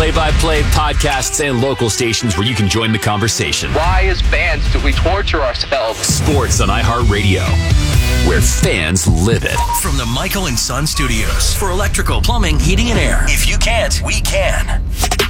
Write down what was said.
play-by-play podcasts and local stations where you can join the conversation. Why, as fans, do we torture ourselves? Sports on iHeartRadio, where fans live it. From the Michael and Son Studios for electrical, plumbing, heating, and air. If you can't, we can.